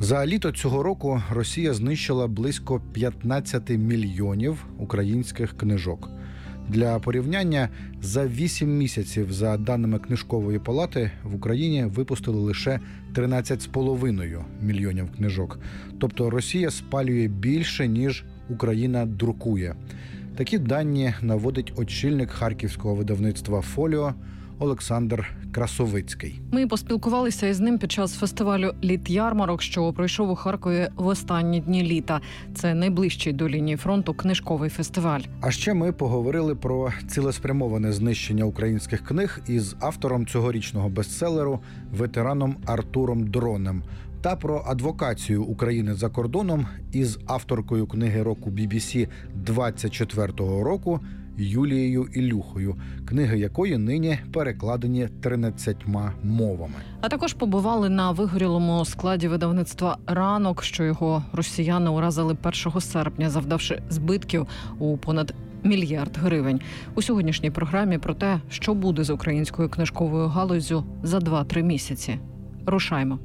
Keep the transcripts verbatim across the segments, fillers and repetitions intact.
За літо цього року Росія знищила близько п'ятнадцять мільйонів українських книжок. Для порівняння, за вісім місяців, за даними Книжкової палати, в Україні випустили лише тринадцять з половиною мільйонів книжок. Тобто Росія спалює більше, ніж Україна друкує. Такі дані наводить очільник харківського видавництва «Фоліо» Олександр Красовицький. Ми поспілкувалися із ним під час фестивалю «Літ-ярмарок», що пройшов у Харкові в останні дні літа. Це найближчий до лінії фронту книжковий фестиваль. А ще ми поговорили про цілеспрямоване знищення українських книг із автором цьогорічного бестселеру, ветераном Артуром Дронем, та про адвокацію України за кордоном із авторкою книги року бі бі сі двадцять четвертого року Юлією Ілюхою, книги якої нині перекладені тринадцятьма мовами. А також побували на вигорілому складі видавництва «Ранок», що його росіяни уразили першого серпня, завдавши збитків у понад мільярд гривень. У сьогоднішній програмі про те, що буде з українською книжковою галуззю за два-три місяці. Рушаймо.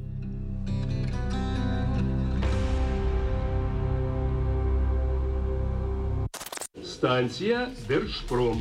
Станція Держпром.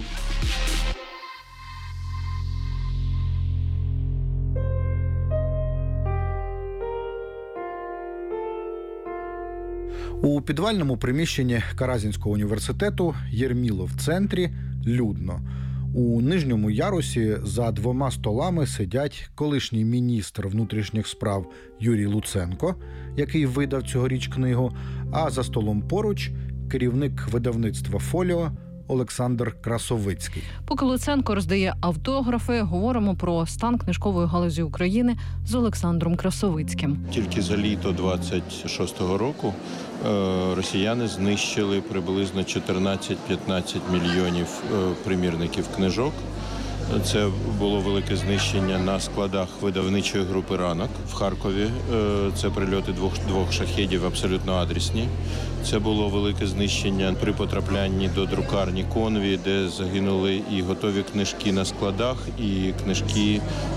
У підвальному приміщенні Каразінського університету Єрміло в центрі людно. У нижньому ярусі за двома столами сидять колишній міністр внутрішніх справ Юрій Луценко, який видав цьогоріч книгу, а за столом поруч керівник видавництва «Фоліо» Олександр Красовицький. Поки Луценко роздає автографи, говоримо про стан книжкової галузі України з Олександром Красовицьким. Тільки за літо двадцять шостого року росіяни знищили приблизно чотирнадцять-п'ятнадцять мільйонів примірників книжок. Це було велике знищення на складах видавничої групи «Ранок» в Харкові. Це прильоти двох, двох шахедів абсолютно адресні. Це було велике знищення при потраплянні до друкарні «Конві», де загинули і готові книжки на складах, і книжки,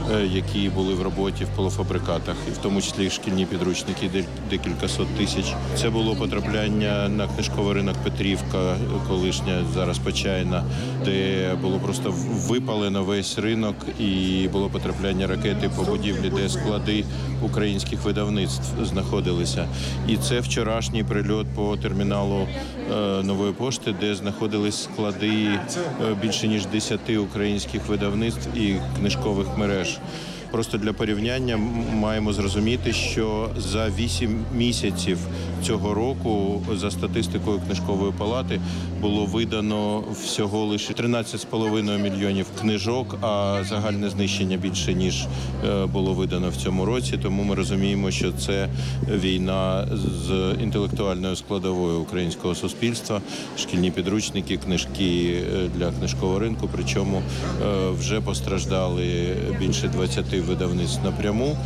які були в роботі в полуфабрикатах, і в тому числі шкільні підручники, декілька сот тисяч. Це було потрапляння на книжковий ринок Петрівка, колишня зараз Почайна, де було просто випалено весь ринок, і було потрапляння ракети по будівлі, де склади українських видавництв знаходилися. І це вчорашній прильот по терміналу е, Нової пошти, де знаходились склади е, більше ніж десяти українських видавництв і книжкових мереж. Просто для порівняння маємо зрозуміти, що за вісім місяців цього року, за статистикою Книжкової палати, було видано всього лише тринадцять з половиною мільйонів книжок, а загальне знищення більше, ніж було видано в цьому році. Тому ми розуміємо, що це війна з інтелектуальною складовою українського суспільства, шкільні підручники, книжки для книжкового ринку, причому вже постраждали більше двадцяти видавництв напряму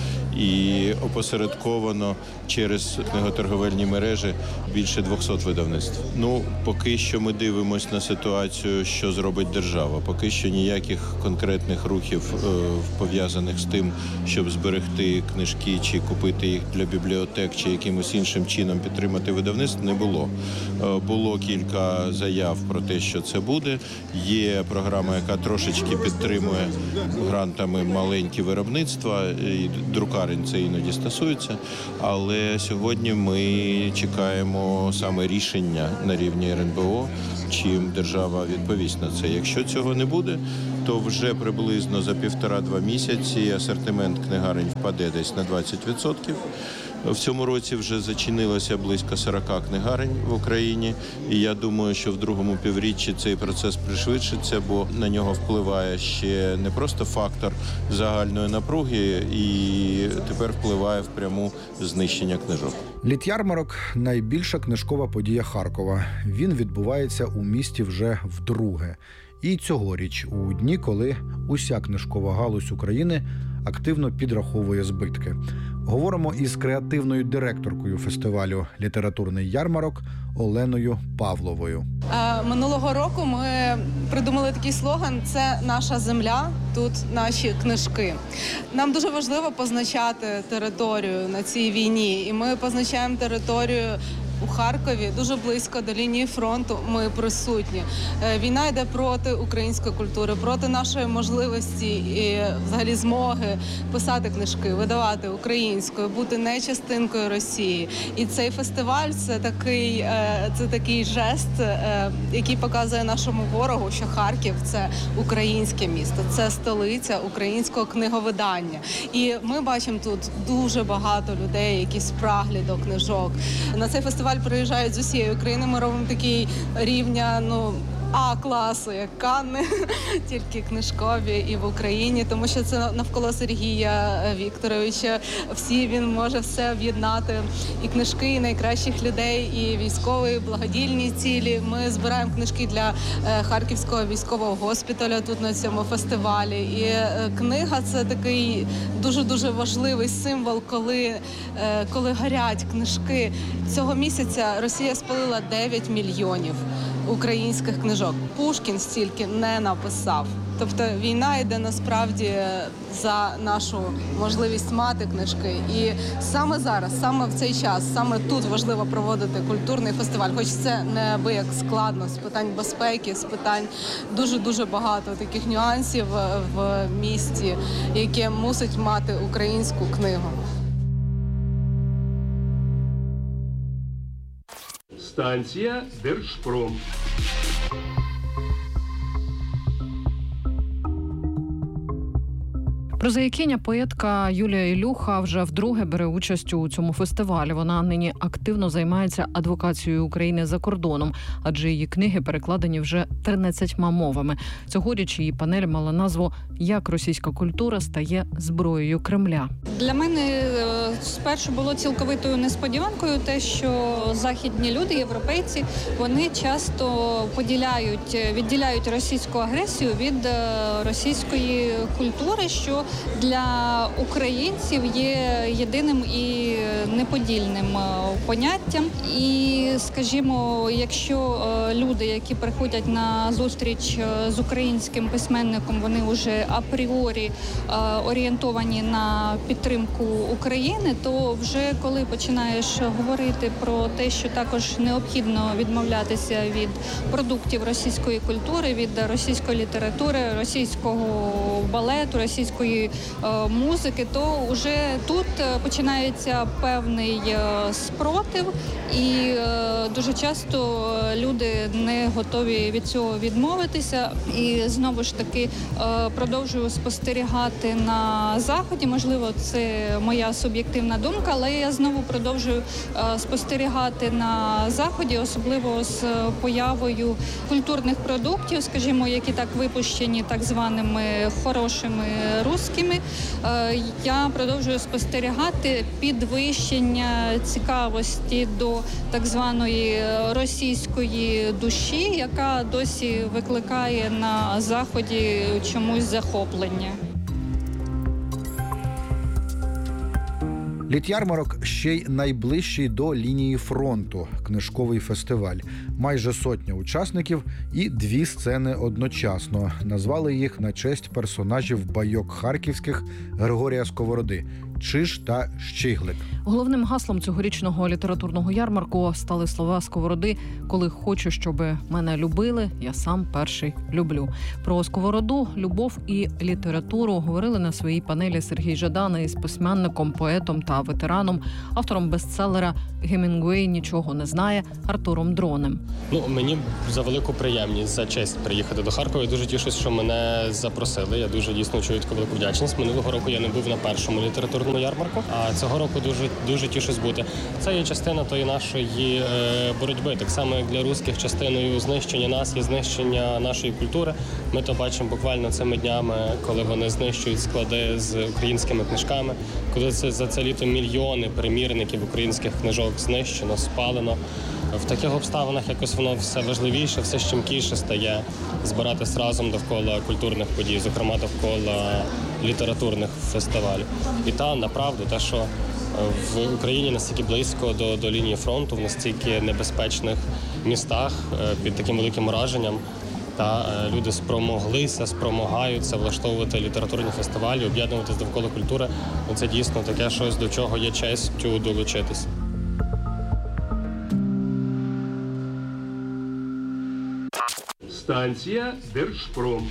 і опосередковано через книготорговельні мережі більше двохсот видавництв. Ну, поки що ми дивимося на ситуацію, що зробить держава. Поки що ніяких конкретних рухів е, пов'язаних з тим, щоб зберегти книжки чи купити їх для бібліотек, чи якимось іншим чином підтримати видавництво, не було. Е, було кілька заяв про те, що це буде. Є програма, яка трошечки підтримує грантами маленькі виробництва, і друкарень це іноді стосується, але сьогодні ми чекаємо саме рішення на рівні ер ен бе о, чим держава відповість на це. Якщо цього не буде, то вже приблизно за півтора-два місяці асортимент книгарень впаде десь на двадцять відсотків. В цьому році вже зачинилося близько сорока книгарень в Україні, і я думаю, що в другому півріччі цей процес пришвидшиться, бо на нього впливає ще не просто фактор загальної напруги, і тепер впливає впряму знищення книжок. Літ-ярмарок – найбільша книжкова подія Харкова. Він відбувається у місті вже вдруге. І цьогоріч, у дні, коли уся книжкова галузь України активно підраховує збитки. Говоримо із креативною директоркою фестивалю «Літературний ярмарок» Оленою Павловою. Минулого року ми придумали такий слоган «Це наша земля, тут наші книжки». Нам дуже важливо позначати територію на цій війні, і ми позначаємо територію у Харкові, дуже близько до лінії фронту ми присутні. Війна йде проти української культури, проти нашої можливості і взагалі змоги писати книжки, видавати українською, бути не частинкою Росії. І цей фестиваль – це такий, це такий жест, який показує нашому ворогу, що Харків – це українське місто, це столиця українського книговидання. І ми бачимо тут дуже багато людей, які спраглі до книжок. На цей фестиваль приїжджають з усієї України. Ми робимо такий рівня, ну, А-класу, як Канни, тільки книжкові і в Україні, тому що це навколо Сергія Вікторовича. Всі, він може все об'єднати. І книжки, і найкращих людей, і військові, і благодійні цілі. Ми збираємо книжки для Харківського військового госпіталя тут на цьому фестивалі. І книга – це такий дуже-дуже важливий символ, коли, коли горять книжки. Цього місяця Росія спалила дев'ять мільйонів українських книжок. Пушкін стільки не написав. Тобто війна йде насправді за нашу можливість мати книжки. І саме зараз, саме в цей час, саме тут важливо проводити культурний фестиваль. Хоч це неабияк складно, з питань безпеки, з питань дуже-дуже багато таких нюансів в місті, яке мусить мати українську книгу. Станція Держпром. Прозаїкиня, поетка Юлія Ілюха вже вдруге бере участь у цьому фестивалі. Вона нині активно займається адвокацією України за кордоном, адже її книги перекладені вже тринадцятьма мовами. Цьогоріч її панель мала назву «Як російська культура стає зброєю Кремля». Для мене спершу було цілковитою несподіванкою те, що західні люди, європейці, вони часто поділяють, відділяють російську агресію від російської культури, що для українців є єдиним і неподільним поняттям. І, скажімо, якщо люди, які приходять на зустріч з українським письменником, вони вже апріорі орієнтовані на підтримку України, то вже коли починаєш говорити про те, що також необхідно відмовлятися від продуктів російської культури, від російської літератури, російського балету, російської музики, то вже тут починається певний спротив, і дуже часто люди не готові від цього відмовитися. І знову ж таки продовжую спостерігати на Заході, можливо, це моя суб'єктивна думка, але я знову продовжую спостерігати на Заході, особливо з появою культурних продуктів, скажімо, які так випущені так званими хорошими русскими. Я продовжую спостерігати підвищення цікавості до так званої російської душі, яка досі викликає на Заході чомусь захоплення. Літярмарок ще й найближчий до лінії фронту книжковий фестиваль. Майже сотня учасників і дві сцени одночасно. Назвали їх на честь персонажів байок харківських Григорія Сковороди – Чиж та Щиглик. Головним гаслом цьогорічного літературного ярмарку стали слова Сковороди «Коли хочу, щоб мене любили, я сам перший люблю». Про Сковороду, любов і літературу говорили на своїй панелі Сергій Жадан із письменником, поетом та ветераном, автором бестселера «Гемінгуей нічого не знає» Артуром Дронем. Ну, мені за велику приємність, за честь приїхати до Харкова. Я дуже тішусь, що мене запросили. Я дуже дійсно чую таку велику вдячність. Минулого року я не був на першому літературному ярмарку, а цього року дуже дуже тішусь бути. Це є частина тої нашої боротьби, так само як для русських частиною знищення нас є знищення нашої культури. Ми то бачимо буквально цими днями, коли вони знищують склади з українськими книжками, коли це за це літо мільйони примірників українських книжок знищено, спалено. В таких обставинах якось воно все важливіше, все щемкіше стає збиратись разом довкола культурних подій, зокрема довкола літературних фестивалів. І та, направду, те, що в Україні настільки близько до, до лінії фронту, в настільки небезпечних містах під таким великим ураженням, та люди спромоглися, спромагаються влаштовувати літературні фестивалі, об'єднуватись довкола культури. Це дійсно таке щось, до чого є честю долучитись. Станція Держпром.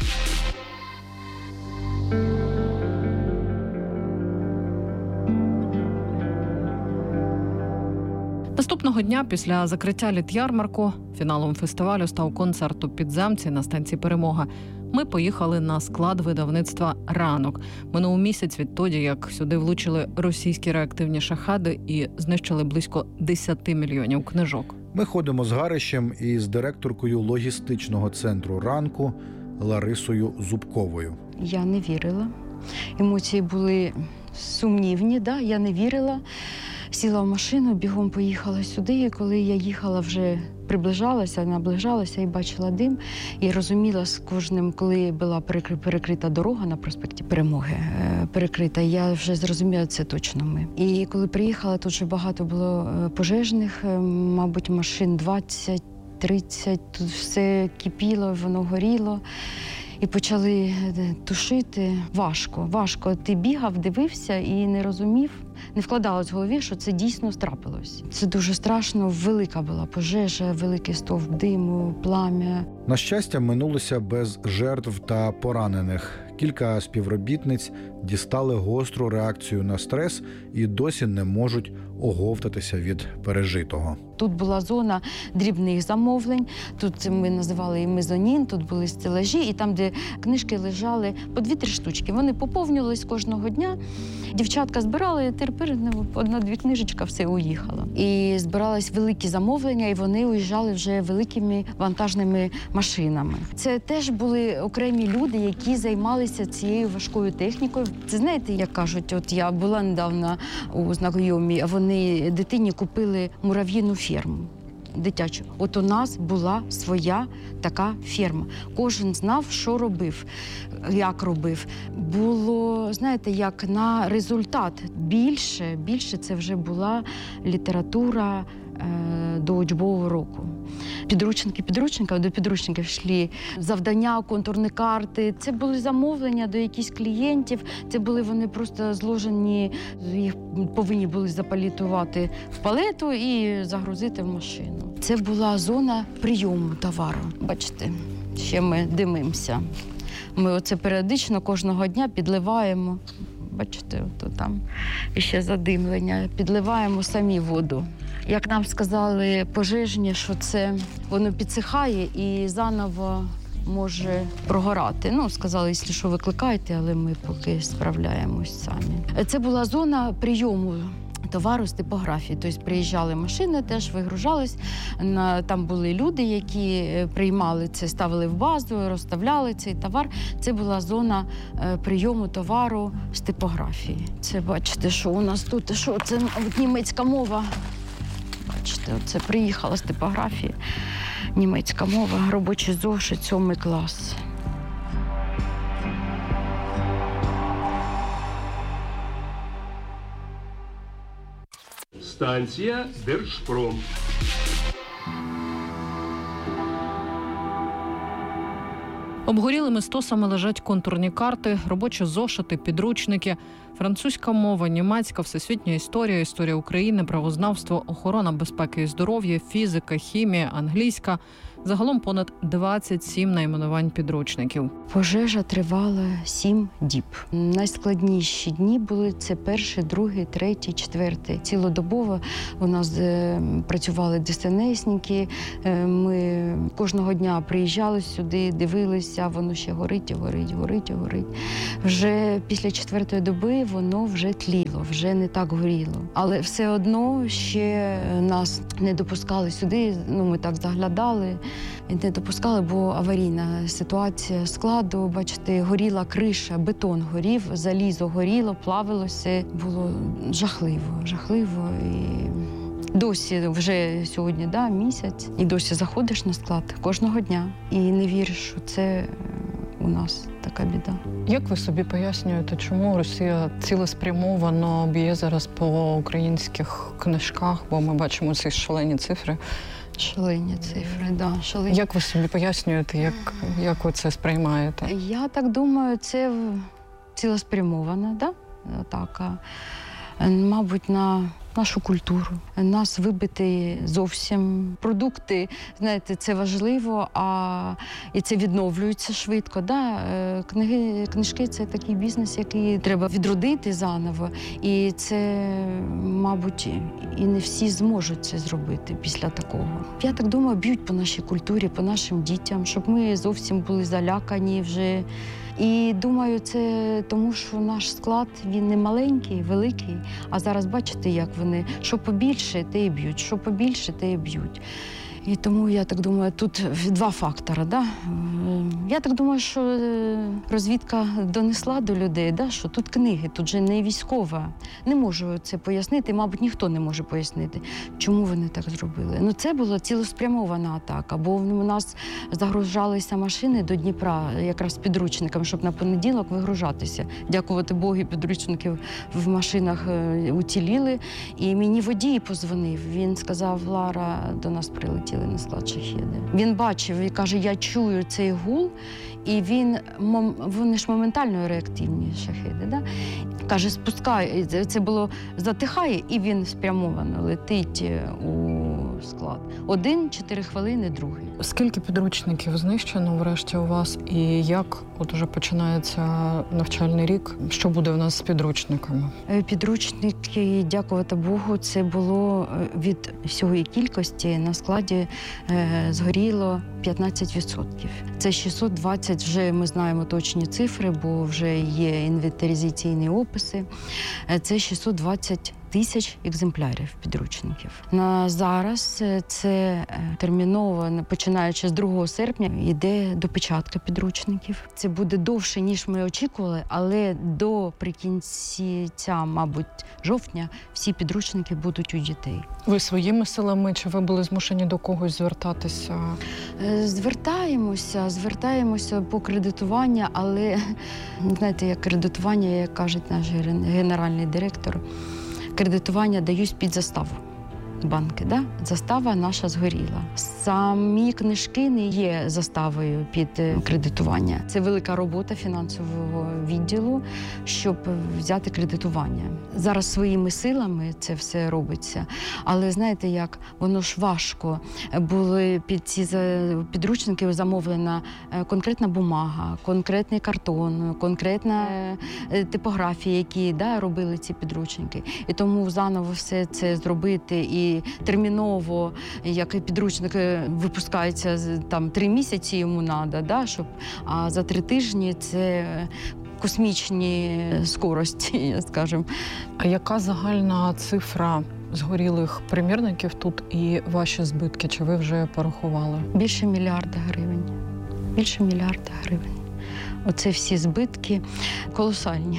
Наступного дня після закриття літярмарку фіналом фестивалю став концерт у Підземці на станції «Перемога». Ми поїхали на склад видавництва «Ранок». Минув місяць відтоді, як сюди влучили російські реактивні шахеди і знищили близько десять мільйонів книжок. Ми ходимо з Гарищем і з директоркою логістичного центру «Ранку» Ларисою Зубковою. Я не вірила. Емоції були сумнівні, да? Я не вірила. Сіла в машину, бігом поїхала сюди, і коли я їхала, вже приближалася, наближалася і бачила дим. І розуміла з кожним, коли була перекрита дорога на проспекті Перемоги, перекрита, я вже зрозуміла, це точно ми. І коли приїхала, тут вже багато було пожежних, мабуть, машин двадцять тридцять, тут все кипіло, воно горіло. І почали тушити. Важко, важко. Ти бігав, дивився і не розумів, не вкладалось в голові, що це дійсно трапилось. Це дуже страшно, велика була пожежа, великий стовп диму, плам'я. На щастя, минулося без жертв та поранених. Кілька співробітниць дістали гостру реакцію на стрес і досі не можуть оговтатися від пережитого. Тут була зона дрібних замовлень, тут ми називали і мезонін, тут були стелажі, і там, де книжки лежали по дві-три штучки. Вони поповнювались кожного дня. Дівчатка збирали, і тепер одна-дві книжечка, все, уїхало. І збирались великі замовлення, і вони уїжджали вже великими вантажними машинами. Це теж були окремі люди, які займалися цією важкою технікою. Це, знаєте, як кажуть, от я була недавно у знайомій, а вони дитині купили мурав'їну ферму дитячу. От у нас була своя така ферма. Кожен знав, що робив, як робив. Було, знаєте, як на результат. Більше, більше це вже була література е, до учбового року. Підручники, підручники, до підручників йшли завдання, контурні карти. Це були замовлення до якихось клієнтів. Це були вони просто зложені, їх повинні були запалітувати в палету і загрузити в машину. Це була зона прийому товару. Бачите, ще ми димимося. Ми оце періодично кожного дня підливаємо. Бачите, ото там ще задимлення. Підливаємо самі воду. Як нам сказали пожежні, що це воно підсихає і заново може прогорати. Ну, сказали, якщо що, викликайте, але ми поки справляємось самі. Це була зона прийому товару з типографії. Тобто приїжджали машини, теж вигружались. Там були люди, які приймали це, ставили в базу, розставляли цей товар. Це була зона прийому товару з типографії. Це, бачите, що у нас тут, що це німецька мова. Бачите, це приїхала з типографії. Німецька мова, робочий зошит, сьомий клас. Станція Держпром. Обгорілими стосами лежать контурні карти, робочі зошити, підручники, французька мова, німецька, всесвітня історія, історія України, правознавство, охорона безпеки і здоров'я, фізика, хімія, англійська. Загалом понад двадцять сім найменувань підручників. Пожежа тривала сім діб. Найскладніші дні були це перший, другий, третій, четвертий. Цілодобово у нас е, працювали ДСНСники. Е, ми кожного дня приїжджали сюди, дивилися, воно ще горить, горить, горить, горить. Вже після четвертої доби воно вже тліло, вже не так горіло. Але все одно ще нас не допускали сюди, ну ми так заглядали, не допускали, бо аварійна ситуація складу, бачите, горіла криша, бетон горів, залізо горіло, плавилося. Було жахливо, жахливо. І досі вже сьогодні, да, місяць, і досі заходиш на склад кожного дня і не віриш, що це у нас така біда. Як ви собі пояснюєте, чому Росія цілеспрямовано б'є зараз по українських книжках, бо ми бачимо ці шалені цифри? Шалені цифри, да, шалені. Як ви собі пояснюєте, як, як ви це сприймаєте? Я так думаю, це цілеспрямована, да? атака, мабуть, на нашу культуру. Нас вибити зовсім. Продукти, знаєте, це важливо, а і це відновлюється швидко. Да? Книги, книжки – це такий бізнес, який треба відродити заново. І це, мабуть, і не всі зможуть це зробити після такого. Я так думаю, б'ють по нашій культурі, по нашим дітям, щоб ми зовсім були залякані вже. І думаю, це тому, що наш склад, він не маленький, великий, а зараз бачите, як вони, що побільше, те і б'ють, що побільше, те і б'ють. І тому, я так думаю, тут два фактори. Да? Я так думаю, що розвідка донесла до людей, да? Що тут книги, тут же не військова. Не можу це пояснити, мабуть, ніхто не може пояснити, чому вони так зробили. Ну, це була цілеспрямована атака, бо у нас загружалися машини до Дніпра якраз з підручниками, щоб на понеділок вигружатися. Дякувати Богу, підручників в машинах уціліли. І мені водій позвонив, він сказав: Лара, до нас прилетіли на склад шахеди. Він бачив і каже: я чую цей гул, і він, вони ж моментально реактивні шахеди, да? Каже, спускай, це було, затихає, і він спрямовано летить у склад. Один, чотири хвилини, другий. Скільки підручників знищено врешті у вас, і як от уже починається навчальний рік? Що буде в нас з підручниками? Підручники, дякувати Богу, це було від всього кількості на складі е, згоріло п'ятнадцять відсотків. Це шістсот двадцять, вже ми знаємо точні цифри, бо вже є інвентаризаційні описи. Це шістсот двадцять тисяч екземплярів підручників. На зараз це терміново, починаючи з другого серпня, йде допечатка підручників. Це буде довше, ніж ми очікували, але до прикінці, мабуть, жовтня всі підручники будуть у дітей. Ви своїми силами, чи ви були змушені до когось звертатися? Звертаємося, звертаємося по кредитування, але, знаєте, як кредитування, як каже наш генеральний директор, кредитування дають під заставу. Банки, да? Застава наша згоріла. Самі книжки не є заставою під кредитування. Це велика робота фінансового відділу, щоб взяти кредитування. Зараз своїми силами це все робиться, але знаєте як, воно ж важко. Були під ці підручники замовлена конкретна бумага, конкретний картон, конкретна типографія, які, да, робили ці підручники. І тому заново все це зробити і терміново, як підручник випускається, там три місяці йому треба, да, щоб, а за три тижні це космічні скорості, скажімо. А яка загальна цифра згорілих примірників тут і ваші збитки? Чи ви вже порахували? Більше мільярда гривень. Більше мільярда гривень. Оце всі збитки колосальні.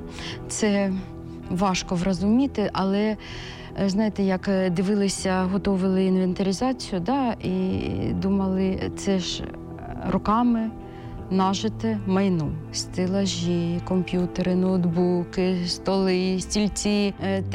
Це важко врозуміти, але знаєте, як дивилися, готували інвентаризацію, да, і думали, це ж роками нажите майно. Стелажі, комп'ютери, ноутбуки, столи, стільці,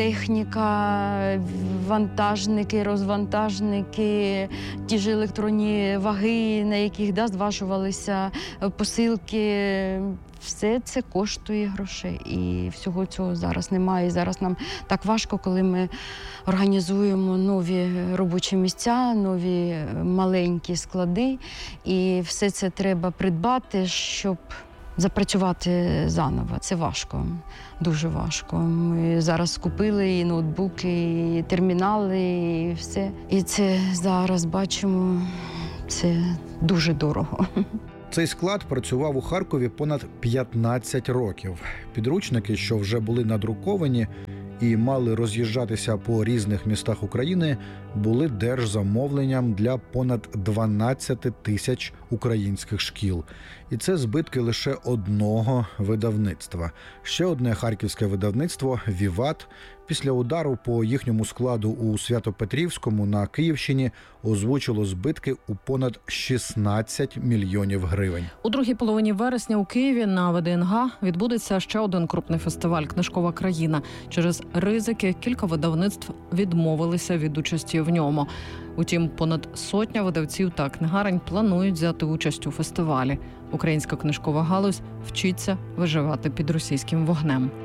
техніка, вантажники, розвантажники, ті ж електронні ваги, на яких, да, зважувалися посилки. все це коштує грошей. І всього цього зараз немає. І зараз нам так важко, коли ми організуємо нові робочі місця, нові маленькі склади. І все це треба придбати, щоб запрацювати заново. Це важко, дуже важко. Ми зараз купили і ноутбуки, і термінали, і все. І це зараз бачимо, це дуже дорого. Цей склад працював у Харкові понад п'ятнадцять років. Підручники, що вже були надруковані і мали роз'їжджатися по різних містах України, були держзамовленням для понад дванадцять тисяч українських шкіл. І це збитки лише одного видавництва. Ще одне харківське видавництво «Віват» після удару по їхньому складу у Свято-Петрівському на Київщині озвучило збитки у понад шістнадцять мільйонів гривень. У другій половині вересня у Києві на ВДНГ відбудеться ще один крупний фестиваль «Книжкова країна». Через ризики кілька видавництв відмовилися від участі в ньому. Утім, понад сотня видавців та книгарень планують взяти участь у фестивалі. Українська книжкова галузь вчиться виживати під російським вогнем.